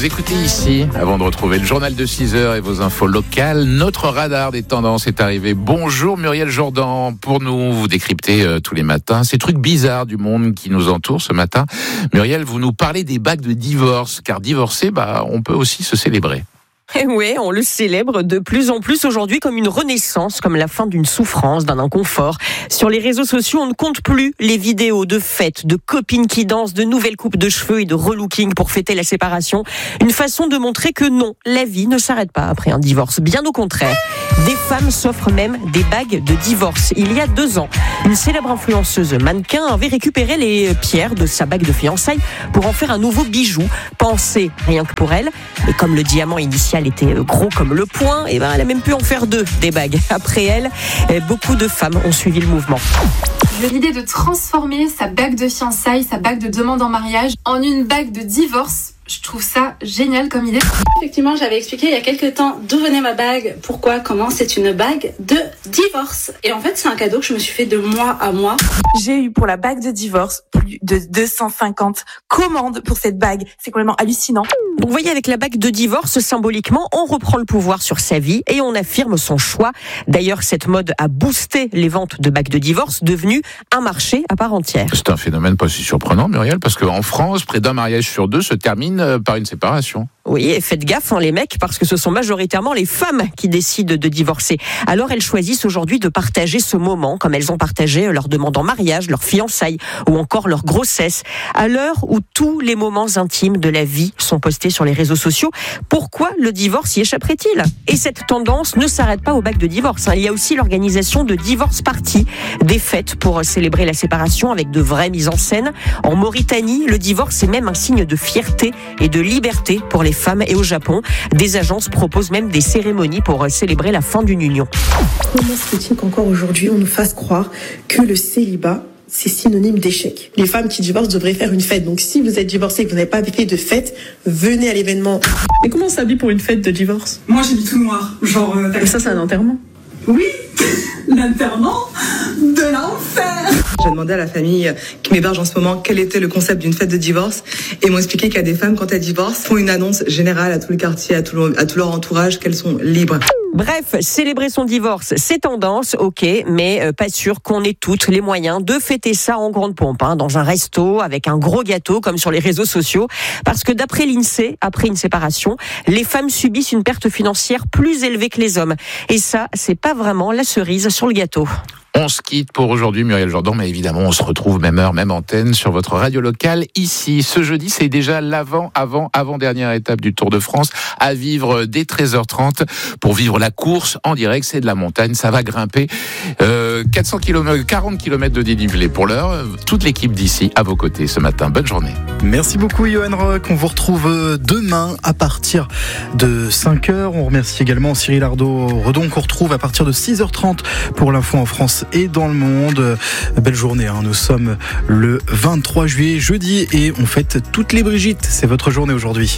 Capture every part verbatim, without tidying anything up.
Vous écoutez ici, avant de retrouver le journal de six heures et vos infos locales, notre radar des tendances est arrivé. Bonjour Muriel Jourdan, pour nous, vous décryptez euh, tous les matins ces trucs bizarres du monde qui nous entoure ce matin. Muriel, vous nous parlez des bagues de divorce, car divorcer, bah, on peut aussi se célébrer. Et oui, on le célèbre de plus en plus aujourd'hui comme une renaissance, comme la fin d'une souffrance, d'un inconfort. Sur les réseaux sociaux, on ne compte plus les vidéos de fêtes, de copines qui dansent, de nouvelles coupes de cheveux et de relooking pour fêter la séparation. Une façon de montrer que non, la vie ne s'arrête pas après un divorce. Bien au contraire. Des femmes s'offrent même des bagues de divorce. Il y a deux ans, une célèbre influenceuse mannequin avait récupéré les pierres de sa bague de fiançailles pour en faire un nouveau bijou, pensé rien que pour elle. Et comme le diamant initial était gros comme le poing, et ben elle a même pu en faire deux, des bagues. Après elle, beaucoup de femmes ont suivi le mouvement. L'idée de transformer sa bague de fiançailles, sa bague de demande en mariage, en une bague de divorce, je trouve ça génial comme idée. Effectivement, j'avais expliqué il y a quelques temps d'où venait ma bague, pourquoi, comment. C'est une bague de divorce. Et en fait, c'est un cadeau que je me suis fait de mois à mois. J'ai eu pour la bague de divorce plus de deux cent cinquante commandes pour cette bague. C'est complètement hallucinant. Vous voyez, avec la bague de divorce, symboliquement, on reprend le pouvoir sur sa vie et on affirme son choix. D'ailleurs, cette mode a boosté les ventes de bagues de divorce, devenues un marché à part entière. C'est un phénomène pas si surprenant, Muriel, parce qu'en France, près d'un mariage sur deux se termine par une séparation. Oui, et faites gaffe, hein, les mecs, parce que ce sont majoritairement les femmes qui décident de divorcer. Alors elles choisissent aujourd'hui de partager ce moment, comme elles ont partagé leur demande en mariage, leur fiançailles ou encore leur grossesse. À l'heure où tous les moments intimes de la vie sont postés sur les réseaux sociaux, pourquoi le divorce y échapperait-il ? Et cette tendance ne s'arrête pas aux bagues de divorce. Hein. Il y a aussi l'organisation de divorce parties, des fêtes pour célébrer la séparation avec de vraies mises en scène. En Mauritanie, le divorce est même un signe de fierté et de liberté pour les femmes. Et au Japon, des agences proposent même des cérémonies pour célébrer la fin d'une union. Comment se fait-il qu'encore aujourd'hui on nous fasse croire que le célibat c'est synonyme d'échec? Les femmes qui divorcent devraient faire une fête. Donc si vous êtes divorcé et que vous n'avez pas fait de fête, venez à l'événement. Mais comment on s'habille pour une fête de divorce? Moi j'ai mis tout noir. Genre. Euh, Et ça, c'est un enterrement? Oui, l'enterrement de l'enfer. J'ai demandé à la famille qui m'héberge en ce moment quel était le concept d'une fête de divorce et ils m'ont expliqué qu'il y a des femmes, quand elles divorcent, font une annonce générale à tout le quartier, à tout, le, à tout leur entourage qu'elles sont libres. Bref, célébrer son divorce, c'est tendance, ok, mais euh, pas sûr qu'on ait toutes les moyens de fêter ça en grande pompe, hein, dans un resto, avec un gros gâteau, comme sur les réseaux sociaux. Parce que d'après l'INSEE, après une séparation, les femmes subissent une perte financière plus élevée que les hommes. Et ça, c'est pas vraiment la cerise sur le gâteau. On se quitte pour aujourd'hui, Muriel Jourdan, mais évidemment, on se retrouve même heure, même antenne sur votre radio locale ici. Ce jeudi, c'est déjà l'avant, avant, avant-dernière étape du Tour de France à vivre dès treize heures trente pour vivre la course en direct. C'est de la montagne, ça va grimper. Euh, quatre cents kilomètres, quarante kilomètres de dénivelé pour l'heure. Toute l'équipe d'ici à vos côtés ce matin. Bonne journée. Merci beaucoup, Johan Rock. On vous retrouve demain à partir de cinq heures. On remercie également Cyril Ardo-Redon qu'on retrouve à partir de six heures trente pour l'info en France et dans le monde. Belle journée, hein. Nous sommes le vingt-trois juillet, jeudi, et on fête toutes les Brigitte. C'est votre journée aujourd'hui.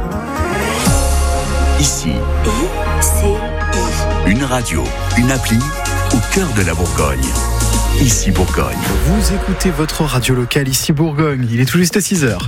Ici, une radio, une appli au cœur de la Bourgogne. Ici Bourgogne. Vous écoutez votre radio locale ici Bourgogne. Il est tout juste six heures.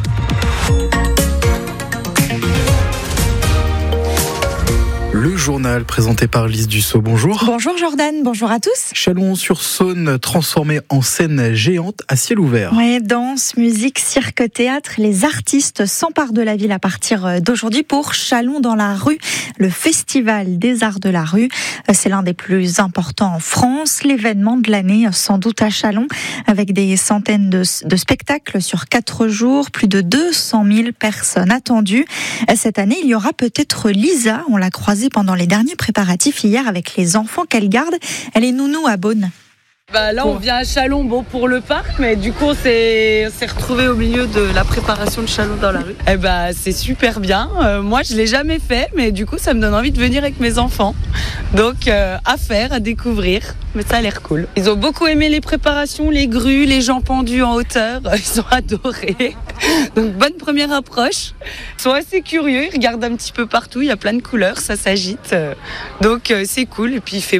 Le journal présenté par Lise Dussault. Bonjour. Bonjour Jordan, bonjour à tous. Chalon-sur-Saône transformé en scène géante à ciel ouvert. Oui, danse, musique, cirque, théâtre, les artistes s'emparent de la ville à partir d'aujourd'hui pour Chalon dans la rue, le festival des arts de la rue. C'est l'un des plus importants en France, l'événement de l'année sans doute à Chalon, avec des centaines de, de spectacles sur quatre jours, plus de deux cent mille personnes attendues. Cette année, il y aura peut-être Lisa, on l'a croisée pendant les derniers préparatifs hier avec les enfants qu'elle garde. Elle est nounou à Beaune. Bah là, on vient à Chalon, bon, pour le parc, mais du coup, on s'est, on s'est retrouvés au milieu de la préparation de Chalon dans la rue. Eh bah, c'est super bien. Euh, moi, je l'ai jamais fait, mais du coup, ça me donne envie de venir avec mes enfants. Donc, euh, à faire, à découvrir. Mais ça a l'air cool. Ils ont beaucoup aimé les préparations, les grues, les gens pendus en hauteur. Ils ont adoré. Donc, bonne première approche. Ils sont assez curieux, ils regardent un petit peu partout. Il y a plein de couleurs, ça s'agite. Donc, euh, c'est cool. Et puis, il fait beau.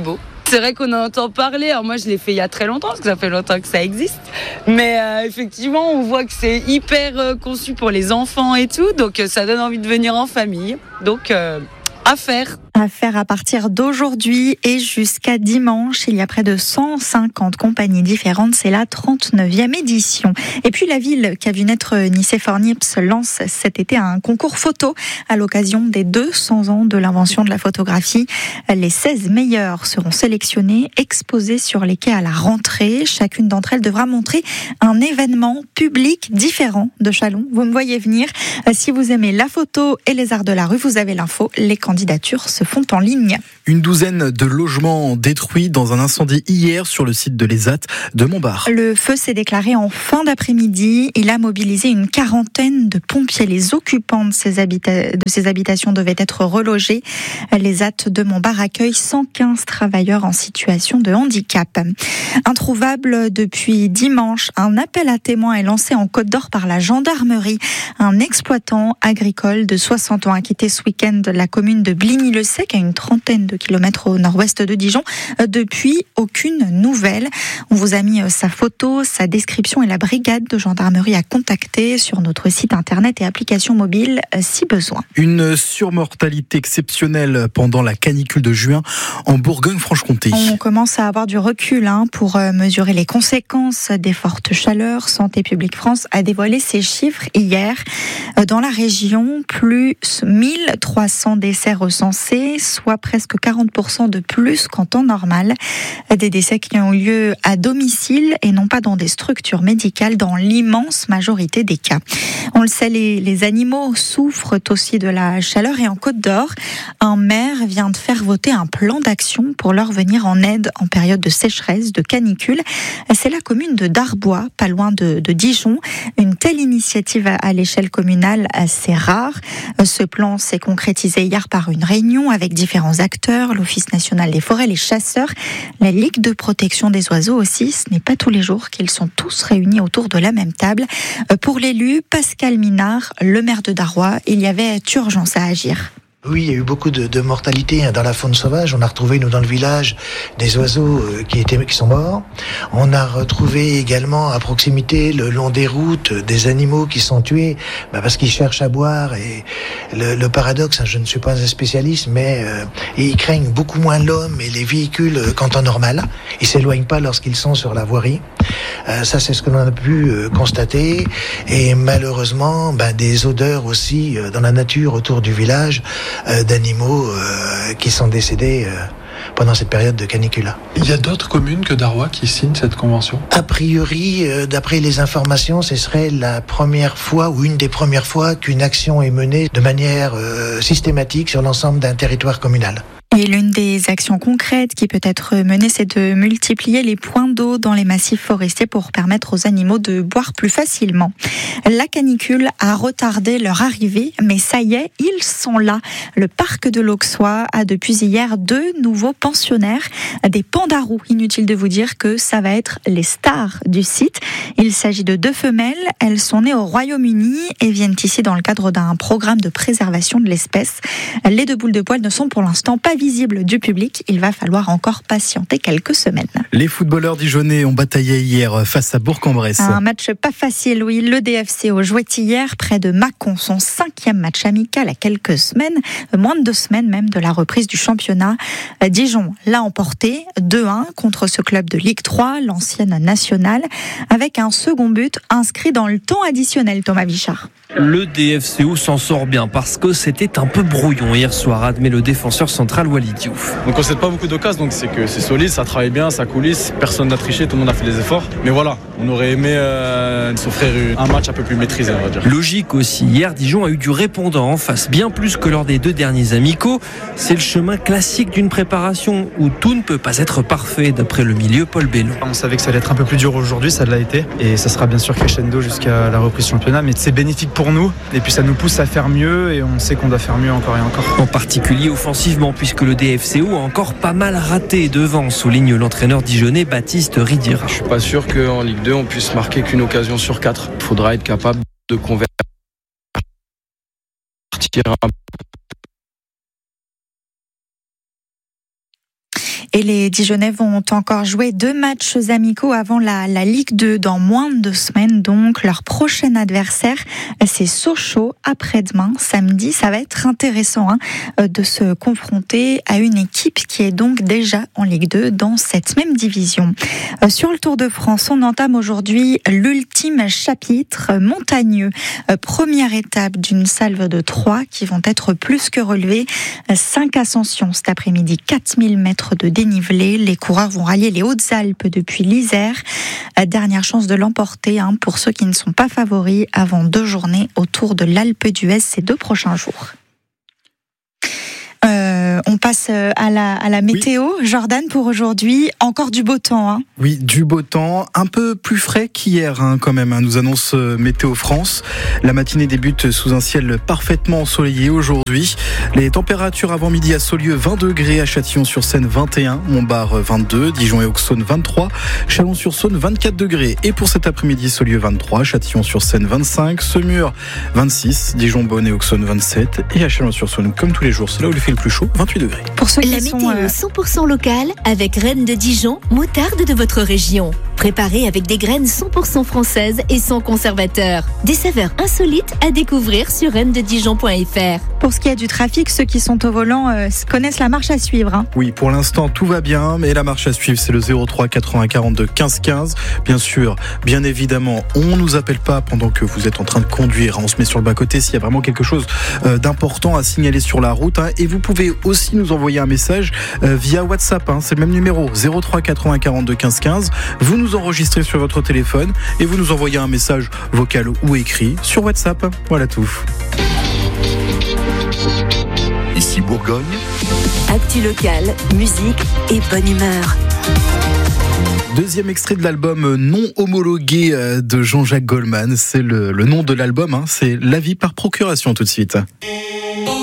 C'est vrai qu'on en entend parler. Alors moi, je l'ai fait il y a très longtemps, parce que ça fait longtemps que ça existe. Mais euh, effectivement, on voit que c'est hyper euh, conçu pour les enfants et tout. Donc, euh, ça donne envie de venir en famille. Donc, euh, à faire. À faire à partir d'aujourd'hui et jusqu'à dimanche. Il y a près de cent cinquante compagnies différentes. C'est la trente-neuvième édition. Et puis la ville qui a vu naître Nicéphore-Niepce lance cet été un concours photo à l'occasion des deux cents ans de l'invention de la photographie. Les seize meilleures seront sélectionnées, exposées sur les quais à la rentrée. Chacune d'entre elles devra montrer un événement public différent de Châlons. Vous me voyez venir. Si vous aimez la photo et les arts de la rue, vous avez l'info. Les candidatures se font en ligne. Une douzaine de logements détruits dans un incendie hier sur le site de l'E S A T de Montbard. Le feu s'est déclaré en fin d'après-midi. Il a mobilisé une quarantaine de pompiers. Les occupants de ces, habita- de ces habitations devaient être relogés. L'E S A T de Montbard accueille cent quinze travailleurs en situation de handicap. Introuvable depuis dimanche, un appel à témoins est lancé en Côte d'Or par la gendarmerie. Un exploitant agricole de soixante ans a quitté ce week-end la commune de Bligny-le-Sec, à une trentaine de kilomètres au nord-ouest de Dijon. Depuis, aucune nouvelle. On vous a mis sa photo, sa description et la brigade de gendarmerie à contacter sur notre site internet et application mobile si besoin. Une surmortalité exceptionnelle pendant la canicule de juin en Bourgogne-Franche-Comté. On commence à avoir du recul hein, pour mesurer les conséquences des fortes chaleurs. Santé publique France a dévoilé ces chiffres hier. Dans la région, plus mille trois cents décès recensés, soit presque quarante pour cent de plus qu'en temps normal. Des décès qui ont eu lieu à domicile et non pas dans des structures médicales dans l'immense majorité des cas. On le sait, les, les animaux souffrent aussi de la chaleur et en Côte d'Or, un maire vient de faire voter un plan d'action pour leur venir en aide en période de sécheresse, de canicule. C'est la commune de Darbois, pas loin de, de Dijon. Une telle initiative à, à l'échelle communale, c'est rare. Ce plan s'est concrétisé hier par une réunion avec différents acteurs, l'Office national des forêts, les chasseurs, la Ligue de protection des oiseaux aussi. Ce n'est pas tous les jours qu'ils sont tous réunis autour de la même table. Pour l'élu Pascal Minard, le maire de Darbois, il y avait urgence à agir. Oui, il y a eu beaucoup de, de mortalité dans la faune sauvage. On a retrouvé, nous, dans le village, des oiseaux qui étaient, qui sont morts. On a retrouvé également, à proximité, le long des routes, des animaux qui sont tués, bah parce qu'ils cherchent à boire. Et le, le paradoxe, hein, je ne suis pas un spécialiste, mais euh, ils craignent beaucoup moins l'homme et les véhicules qu'en temps normal. Ils s'éloignent pas lorsqu'ils sont sur la voirie. Euh, ça, c'est ce que l'on a pu euh, constater. Et malheureusement, bah, des odeurs aussi euh, dans la nature autour du village. Euh, d'animaux euh, qui sont décédés euh, pendant cette période de canicule. Il y a d'autres communes que Darbois qui signent cette convention ? A priori, euh, d'après les informations, ce serait la première fois ou une des premières fois qu'une action est menée de manière euh, systématique sur l'ensemble d'un territoire communal. Et l'une des actions concrètes qui peut être menée, c'est de multiplier les points d'eau dans les massifs forestiers pour permettre aux animaux de boire plus facilement. La canicule a retardé leur arrivée, mais ça y est, ils sont là. Le parc de l'Auxois a depuis hier deux nouveaux pensionnaires, des pandarous. Inutile de vous dire que ça va être les stars du site. Il s'agit de deux femelles. Elles sont nées au Royaume-Uni et viennent ici dans le cadre d'un programme de préservation de l'espèce. Les deux boules de poil ne sont pour l'instant pas visible du public, il va falloir encore patienter quelques semaines. Les footballeurs dijonnais ont bataillé hier face à Bourg-en-Bresse. Un match pas facile, oui. Le D F C a joué hier près de Mâcon, son cinquième match amical à quelques semaines, moins de deux semaines même de la reprise du championnat. Dijon l'a emporté deux un contre ce club de Ligue trois, l'ancienne nationale, avec un second but inscrit dans le temps additionnel, Thomas Bichard. Le D F C O s'en sort bien parce que c'était un peu brouillon hier soir, admet le défenseur central Walid Diouf. Donc on ne cède pas beaucoup d'occasions, donc c'est que c'est solide, ça travaille bien, ça coulisse, personne n'a triché, tout le monde a fait des efforts. Mais voilà, on aurait aimé euh, s'offrir un match un peu plus maîtrisé, on va dire. Logique aussi, hier Dijon a eu du répondant en face, bien plus que lors des deux derniers amicaux. C'est le chemin classique d'une préparation où tout ne peut pas être parfait, d'après le milieu Paul Bellon. On savait que ça allait être un peu plus dur aujourd'hui, ça l'a été, et ça sera bien sûr crescendo jusqu'à la reprise du championnat, mais c'est bénéfique pour nous, et puis ça nous pousse à faire mieux, et on sait qu'on doit faire mieux encore et encore. En particulier offensivement, puisque le D F C O a encore pas mal raté devant, souligne l'entraîneur dijonnais Baptiste Ridira. Je suis pas sûr qu'en Ligue deux on puisse marquer qu'une occasion sur quatre. Il faudra être capable de convertir un Et les Dijonais vont encore jouer deux matchs amicaux avant la, la Ligue deux dans moins de deux semaines. Donc, leur prochain adversaire, c'est Sochaux après-demain, samedi. Ça va être intéressant hein, de se confronter à une équipe qui est donc déjà en Ligue deux dans cette même division. Sur le Tour de France, on entame aujourd'hui l'ultime chapitre montagneux. Première étape d'une salve de trois qui vont être plus que relevées. Cinq ascensions cet après-midi, quatre mille mètres de dénivelé. Les coureurs vont rallier les Hautes-Alpes depuis l'Isère. Dernière chance de l'emporter hein, pour ceux qui ne sont pas favoris avant deux journées autour de l'Alpe d'Huez ces deux prochains jours. Euh, on passe à la, à la météo. Oui. Jordan, pour aujourd'hui, encore du beau temps. Hein. Oui, du beau temps, un peu plus frais qu'hier hein, quand même, hein, nous annonce Météo France. La matinée débute sous un ciel parfaitement ensoleillé aujourd'hui. Les températures avant midi à Saulieu, vingt degrés, à Châtillon-sur-Saône, vingt et un, Montbard, vingt-deux, Dijon et Auxonne, vingt-trois, Chalon-sur-Saône, vingt-quatre degrés. Et pour cet après-midi, Saulieu, vingt-trois, Châtillon-sur-Saône, vingt-cinq, Semur, vingt-six, Dijon, Beaune et Auxonne, vingt-sept, et à Chalon-sur-Saône, comme tous les jours, c'est là où il fait le plus chaud, vingt-huit degrés. Pour ceux qui La sont, météo euh... cent pour cent locale avec Rennes de Dijon, moutarde de votre région. Préparée avec des graines cent pour cent françaises et sans conservateur. Des saveurs insolites à découvrir sur rennes de dijon point f r. Pour ce qui est du trafic, ceux qui sont au volant euh, connaissent la marche à suivre. Hein. Oui, pour l'instant tout va bien, mais la marche à suivre c'est le zéro trois quatre-vingts quarante-deux quinze quinze. Bien sûr, bien évidemment, on nous appelle pas pendant que vous êtes en train de conduire. On se met sur le bas-côté s'il y a vraiment quelque chose euh, d'important à signaler sur la route. Hein. Et vous pouvez aussi nous envoyer un message euh, via WhatsApp. Hein. C'est le même numéro, zéro trois quatre-vingts quarante-deux quinze quinze. Vous nous enregistrez sur votre téléphone et vous nous envoyez un message vocal ou écrit sur WhatsApp. Voilà tout. Ici Bourgogne. Actu locale, musique et bonne humeur. Deuxième extrait de l'album non homologué de Jean-Jacques Goldman. C'est le, le nom de l'album, hein. C'est La vie par procuration tout de suite.